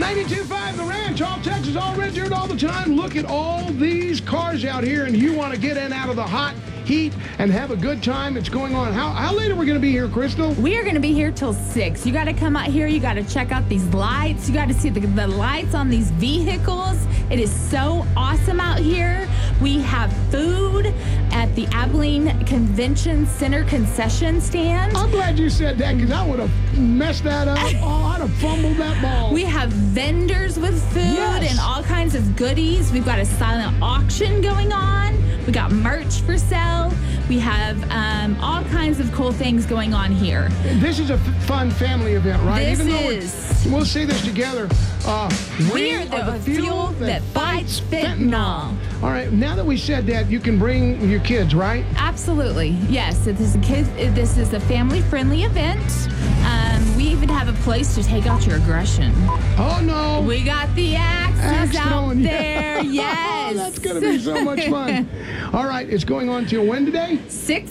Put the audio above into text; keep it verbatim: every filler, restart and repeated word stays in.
ninety-two point five The Ranch, all Texas, all red dirt, all the time. Look at all these cars out here, and you want to get in out of the hot heat and have a good time. It's going on. How, how late are we going to be here, Crystal? We are going to be here till six. You got to come out here. You got to check out these lights. You got to see the, the lights on these vehicles. It is so awesome out here. We have food at the Abilene Convention Center concession stand. I'm glad you said that because I would have messed that up. Oh, I'd have fumbled that ball. We have vendors with food Yes. and all kinds of goodies. We've got a silent auction going on. We got merch for sale. We have um, all kinds of cool things going on here. This is a f- fun family event, right? This Even though is. we'll see this together. Uh, We are the, fuel that fights fentanyl. All right, now that we said that, you can bring your kids, right? Absolutely. Yes, this is a kid. This is a family-friendly event. Um, we even have a place to take out your aggression. Oh, no. We got the axes Axe out throwing, yeah. there. Yes. Oh, that's going to be so much fun. All right, it's going on till when today? six